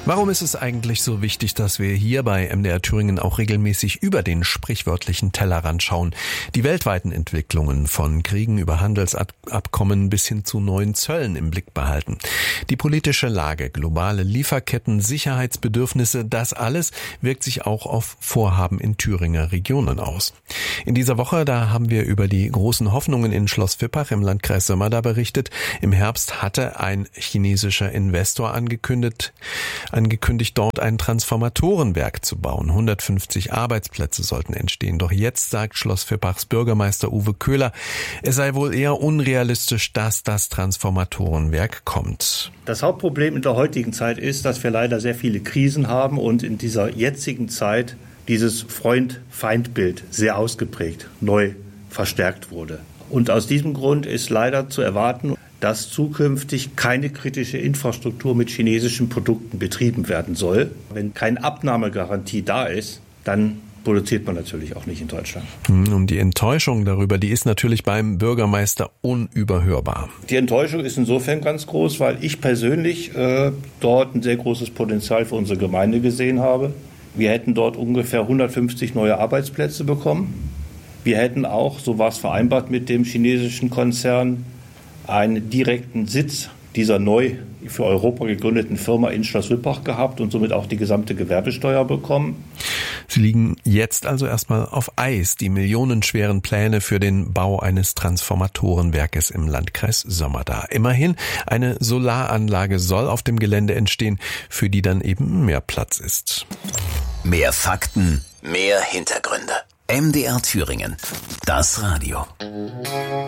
Warum ist es eigentlich so wichtig, dass wir hier bei MDR Thüringen auch regelmäßig über den sprichwörtlichen Tellerrand schauen? Die weltweiten Entwicklungen von Kriegen über Handelsabkommen bis hin zu neuen Zöllen im Blick behalten. Die politische Lage, globale Lieferketten, Sicherheitsbedürfnisse, das alles wirkt sich auch auf Vorhaben in Thüringer Regionen aus. In dieser Woche, da haben wir über die großen Hoffnungen in Schloss Wippach im Landkreis Sömmerda berichtet. Im Herbst hatte ein chinesischer Investor angekündigt, dort ein Transformatorenwerk zu bauen. 150 Arbeitsplätze sollten entstehen. Doch jetzt sagt Schloss Wippachs Bürgermeister Uwe Köhler, es sei wohl eher unrealistisch, dass das Transformatorenwerk kommt. Das Hauptproblem in der heutigen Zeit ist, dass wir leider sehr viele Krisen haben und in dieser jetzigen Zeit dieses Freund-Feind-Bild sehr ausgeprägt, neu verstärkt wurde. Und aus diesem Grund ist leider zu erwarten, dass zukünftig keine kritische Infrastruktur mit chinesischen Produkten betrieben werden soll. Wenn keine Abnahmegarantie da ist, dann produziert man natürlich auch nicht in Deutschland. Und die Enttäuschung darüber, die ist natürlich beim Bürgermeister unüberhörbar. Die Enttäuschung ist insofern ganz groß, weil ich persönlich dort ein sehr großes Potenzial für unsere Gemeinde gesehen habe. Wir hätten dort ungefähr 150 neue Arbeitsplätze bekommen. Wir hätten auch, so war es vereinbart mit dem chinesischen Konzern, einen direkten Sitz dieser neu für Europa gegründeten Firma in Schloss Wippach gehabt und somit auch die gesamte Gewerbesteuer bekommen. Sie liegen jetzt also erstmal auf Eis, die millionenschweren Pläne für den Bau eines Transformatorenwerkes im Landkreis Sömmerda. Immerhin, eine Solaranlage soll auf dem Gelände entstehen, für die dann eben mehr Platz ist. Mehr Fakten, mehr Hintergründe. MDR Thüringen. Das Radio.